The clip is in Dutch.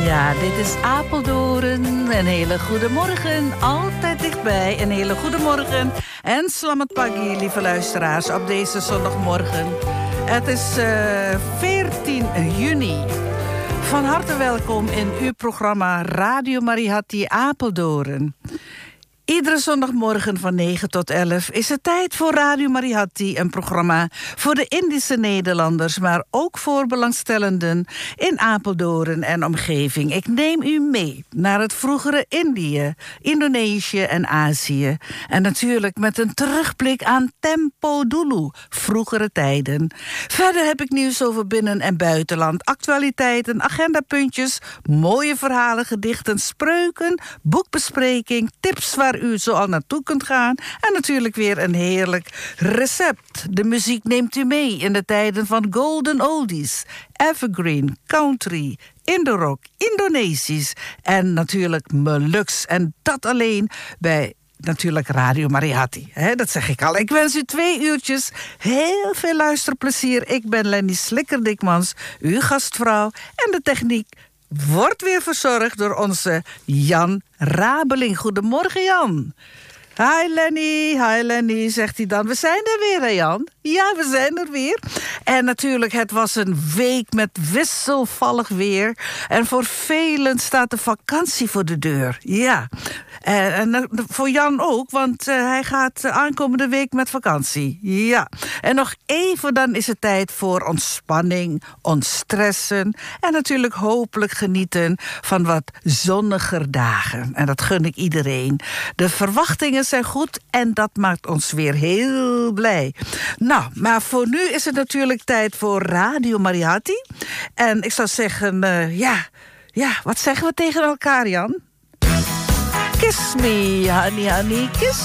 Ja, dit is Apeldoorn. Een hele goede morgen. Altijd dichtbij. Een hele goede morgen. En Slamet Pagi, lieve luisteraars, op deze zondagmorgen. Het is 14 juni. Van harte welkom in uw programma Radio Marihati Apeldoorn. Iedere zondagmorgen van 9 tot 11 is het tijd voor Radio Marihati, een programma voor de Indische Nederlanders, maar ook voor belangstellenden in Apeldoorn en omgeving. Ik neem u mee naar het vroegere Indië, Indonesië en Azië. En natuurlijk met een terugblik aan Tempo Dulu, vroegere tijden. Verder heb ik nieuws over binnen- en buitenland, actualiteiten, agendapuntjes, mooie verhalen, gedichten, spreuken, boekbespreking, tips waar u zo al naartoe kunt gaan. En natuurlijk weer een heerlijk recept. De muziek neemt u mee in de tijden van golden oldies, evergreen, country, Indo-rock, Indonesisch en natuurlijk Molux. En dat alleen bij natuurlijk Radio Marihati. Dat zeg ik al. Ik wens u 2 uurtjes heel veel luisterplezier. Ik ben Lenny Slikker-Dikmans, uw gastvrouw. En de techniek wordt weer verzorgd door onze Jan Rabeling. Goedemorgen, Jan. Hi Lenny, zegt hij dan. We zijn er weer, hè Jan? Ja, we zijn er weer. En natuurlijk, het was een week met wisselvallig weer. En voor velen staat de vakantie voor de deur. Ja. En voor Jan ook, want hij gaat aankomende week met vakantie. Ja. En nog even, dan is het tijd voor ontspanning, ontstressen. En natuurlijk hopelijk genieten van wat zonniger dagen. En dat gun ik iedereen. De verwachtingen zijn goed en dat maakt ons weer heel blij. Nou, maar voor nu is het natuurlijk tijd voor Radio Marihati. En ik zou zeggen, wat zeggen we tegen elkaar, Jan? Kiss me, honey, honey, kiss